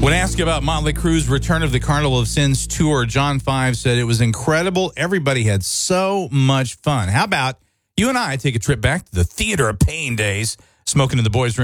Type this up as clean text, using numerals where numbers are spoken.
When asked about Motley Crue's Return of the Carnival of Sins tour, John Five said it was incredible. Everybody had so much fun. How about you and I take a trip back to the Theater of Pain days, smoking in the boys' room?